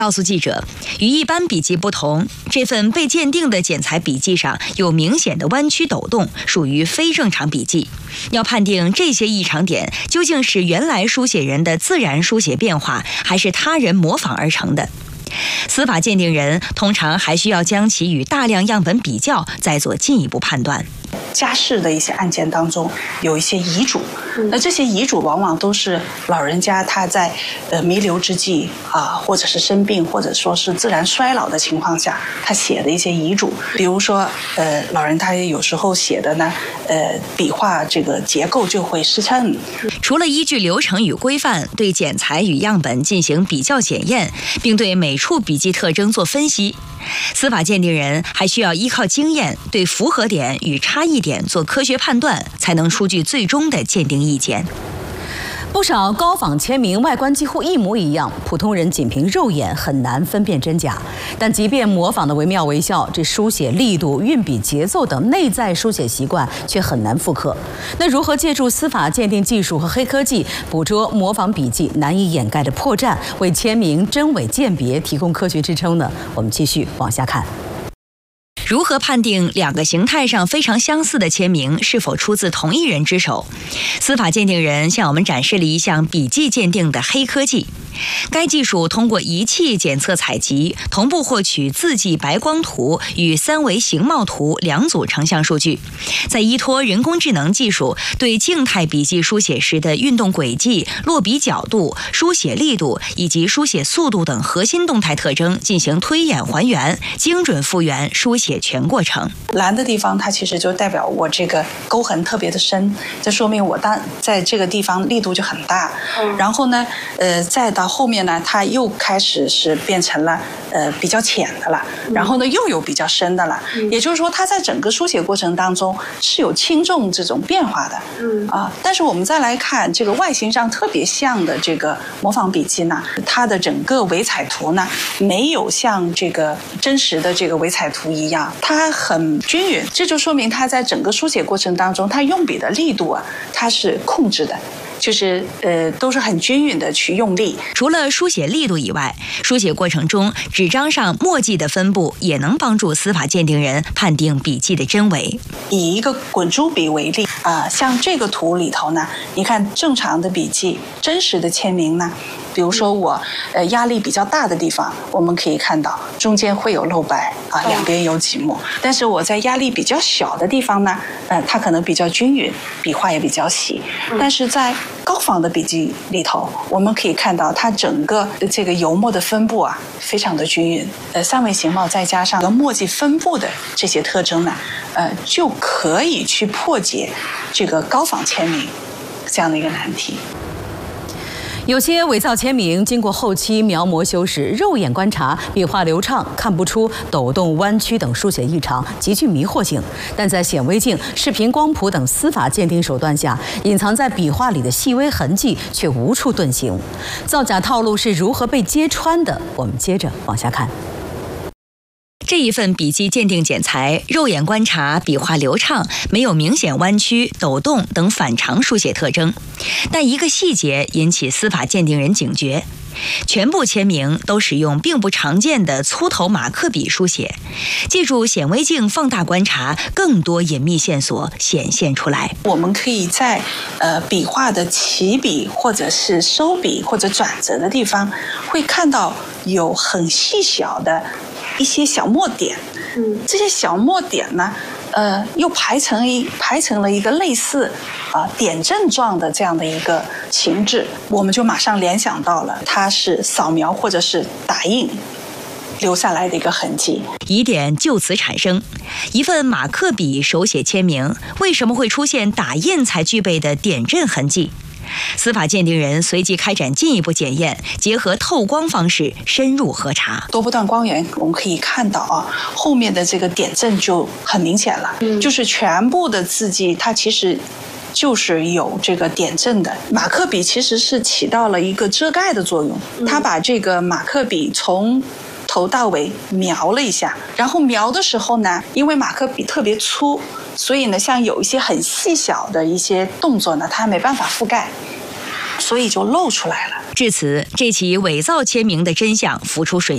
告诉记者，与一般笔记不同，这份被鉴定的剪裁笔记上有明显的弯曲抖动，属于非正常笔记。要判定这些异常点究竟是原来书写人的自然书写变化，还是他人模仿而成的，司法鉴定人通常还需要将其与大量样本比较，再做进一步判断。 家事的一些案件当中有一些遗嘱，那这些遗嘱往往都是老人家他在弥留之际或者是生病，或者说是自然衰老的情况下，他写的一些遗嘱。比如说老人他有时候写的呢笔画这个结构就会失称。 除了依据流程与规范对剪裁与样本进行比较检验，并对每处笔记特征做分析，司法鉴定人还需要依靠经验，对符合点与差异点做科学判断，才能出具最终的鉴定意见。 不少高仿签名外观几乎一模一样，普通人仅凭肉眼很难分辨真假。但即便模仿的惟妙惟肖，这书写力度、运笔节奏等内在书写习惯却很难复刻。那如何借助司法鉴定技术和黑科技，捕捉模仿笔记难以掩盖的破绽，为签名真伪鉴别提供科学支撑呢？我们继续往下看。 如何判定两个形态上非常相似的签名是否出自同一人之手？司法鉴定人向我们展示了一项笔记鉴定的黑科技。该技术通过仪器检测采集，同步获取字迹白光图与三维形貌图两组成像数据，再依托人工智能技术，对静态笔记书写时的运动轨迹、落笔角度、书写力度以及书写速度等核心动态特征进行推演还原，精准复原书写全过程。 蓝的地方它其实就代表我这个沟痕特别的深，这说明我在这个地方力度就很大。然后呢再到后面呢，它又开始是变成了比较浅的了，然后呢又有比较深的了。也就是说，它在整个书写过程当中是有轻重这种变化的。但是我们再来看这个外形上特别像的这个模仿笔记呢，它的整个伪彩图呢没有像这个真实的这个伪彩图一样，它很均匀，这就说明它在整个书写过程当中，它用笔的力度它是控制的。就是都是很均匀的去用力。 除了书写力度以外，书写过程中纸张上墨迹的分布也能帮助司法鉴定人判定笔记的真伪。 以一个滚珠笔为例像这个图里头呢，你看正常的笔记，真实的签名呢，比如说我压力比较大的地方，我们可以看到中间会有漏白两边有几墨。但是我在压力比较小的地方呢，它可能比较均匀，笔画也比较细。但是在高仿的笔记里头，我们可以看到它整个这个油墨的分布非常的均匀。三维形貌再加上墨迹分布的这些特征呢，就可以去破解这个高仿签名这样的一个难题。 有些伪造签名经过后期描摹修饰，肉眼观察笔画流畅，看不出抖动、弯曲等书写异常，极具迷惑性。但在显微镜、视频光谱等司法鉴定手段下，隐藏在笔画里的细微痕迹却无处遁形。造假套路是如何被揭穿的？我们接着往下看。 这一份笔记鉴定剪裁，肉眼观察笔画流畅，没有明显弯曲、抖动等反常书写特征。但一个细节引起司法鉴定人警觉：全部签名都使用并不常见的粗头马克笔书写。借助显微镜放大观察，更多隐秘线索显现出来。 我们可以在笔画的起笔或者是收笔或者转折的地方，会看到有很细小的一些小墨点。这些小墨点呢，又排成了一个类似点阵状的这样的一个形制，我们就马上联想到了它是扫描或者是打印留下来的一个痕迹。 疑点就此产生：一份马克笔手写签名，为什么会出现打印才具备的点阵痕迹？司法鉴定人随即开展进一步检验，结合透光方式深入核查。 多波段光源我们可以看到后面的这个点阵就很明显了，就是全部的字迹它其实就是有这个点阵的。马克笔其实是起到了一个遮盖的作用，它把这个马克笔从头到尾描了一下，然后描的时候呢，因为马克笔特别粗，所以呢，像有一些很细小的一些动作呢，它没办法覆盖，所以就露出来了。 至此，这起伪造签名的真相浮出水面。